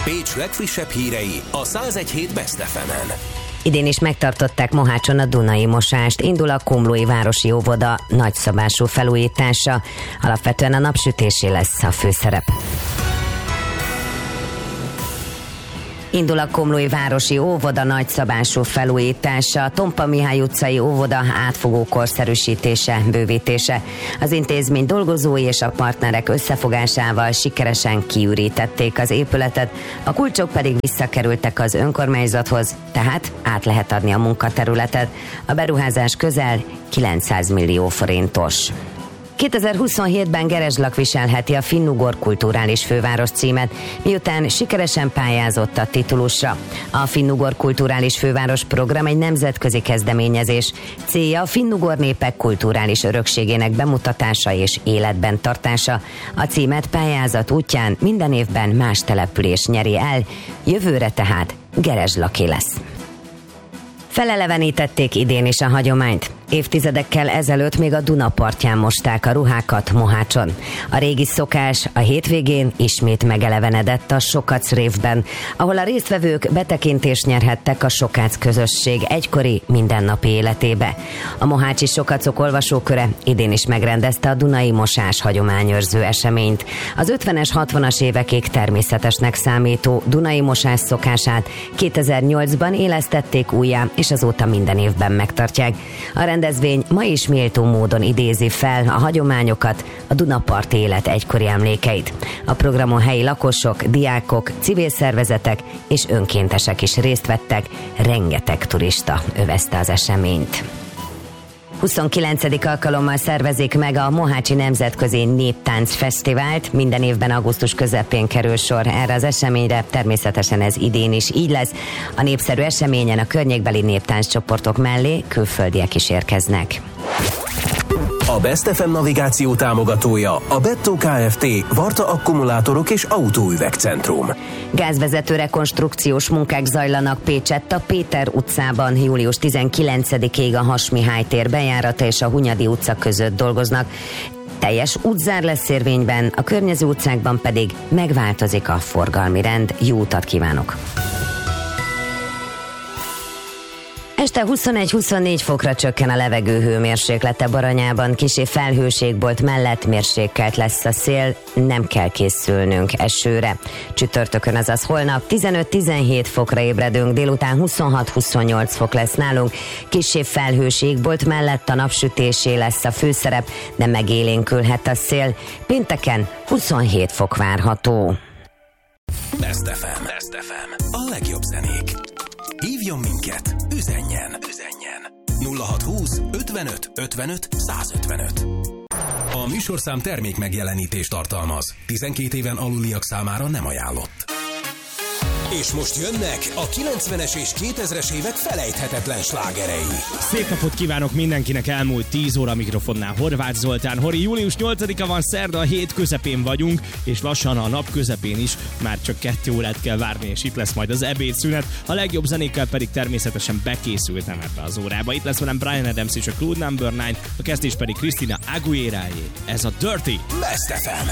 Pécs legfrissebb hírei a 101.7 Best FM-en. Idén is megtartották Mohácson a Dunai mosást. Indul a Komlói Városi Óvoda nagyszabású felújítása. Alapvetően a napsütésé lesz a főszerep. Indul a Komlói Városi Óvoda nagyszabású felújítása, Tompa Mihály utcai óvoda átfogó korszerűsítése, bővítése. Az intézmény dolgozói és a partnerek összefogásával sikeresen kiürítették az épületet, a kulcsok pedig visszakerültek az önkormányzathoz, tehát át lehet adni a munkaterületet. A beruházás közel 900 millió forintos. 2027-ben Gerezslak viselheti a Finnugor Kulturális Főváros címet, miután sikeresen pályázott a titulusra. A Finnugor Kulturális Főváros program egy nemzetközi kezdeményezés. Célja a finnugor népek kulturális örökségének bemutatása és életben tartása. A címet pályázat útján minden évben más település nyeri el, jövőre tehát Gerezslaké lesz. Felelevenítették idén is a hagyományt. Évtizedekkel ezelőtt még a Duna partján mosták a ruhákat Mohácson. A régi szokás a hétvégén ismét megelevenedett a Sokac révben, ahol a résztvevők betekintést nyerhettek a Sokác közösség egykori mindennapi életébe. A mohácsi Sokacok olvasóköre idén is megrendezte a Dunai mosás hagyományőrző eseményt. Az 50-es, 60-as évekig természetesnek számító Dunai mosás szokását 2008-ban élesztették újjá, és azóta minden évben megtartják. A rendezvény ma is méltó módon idézi fel a hagyományokat, a Dunapart élet egykori emlékeit. A programon helyi lakosok, diákok, civil szervezetek és önkéntesek is részt vettek, rengeteg turista övezte az eseményt. 29. alkalommal szervezik meg a Mohácsi Nemzetközi Néptánc Fesztivált. Minden évben augusztus közepén kerül sor erre az eseményre, természetesen ez idén is így lesz. A népszerű eseményen a környékbeli néptánccsoportok mellé külföldiek is érkeznek. A Best FM navigáció támogatója a Bettó Kft. Varta akkumulátorok és autóüvegcentrum. Gázvezető rekonstrukciós munkák zajlanak Pécsett a Péter utcában. Július 19-ig a Hass Mihály tér bejárata és a Hunyadi utca között dolgoznak. Teljes útzár lesz érvényben, a környező utcákban pedig megváltozik a forgalmi rend. Jó utat kívánok! Este 21-24 fokra csökken a levegő hőmérséklete Baranyában, kissé felhőségbolt mellett mérsékelt lesz a szél, nem kell készülnünk esőre. Csütörtökön, azaz holnap 15-17 fokra ébredünk, délután 26-28 fok lesz nálunk, kissé felhőségbolt mellett a napsütésé lesz a főszerep, de megélénkülhet a szél. Pénteken 27 fok várható. Best FM. Best FM. A legjobb zenék. Hívjon minket, üzenjen 0620 55 55 155. A műsorszám termék megjelenítést tartalmaz. 12 éven aluliak számára nem ajánlott. És most jönnek a 90-es és 2000-es évek felejthetetlen slágerei. Szép napot kívánok mindenkinek, elmúlt 10 óra mikrofonnál Horváth Zoltán. Hori, július 8-a van, szerda, a hét közepén vagyunk, és lassan a nap közepén is, már csak 2 órát kell várni, és itt lesz majd az ebédszünet. A legjobb zenékkel pedig természetesen bekészültem ebbe az órába. Itt lesz velem Bryan Adams és a Cloud No. 9, a kezdés pedig Christina Aguilera-jé. Ez a Dirty Best FM.